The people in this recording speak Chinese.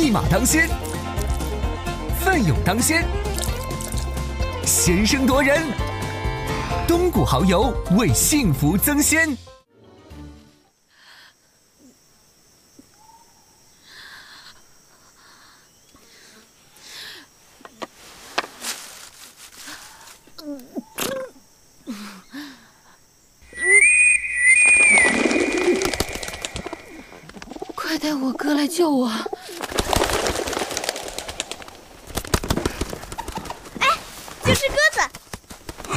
一马当先，奋勇当先，先声夺人。东谷蚝油为幸福增鲜。 快带我哥来救我！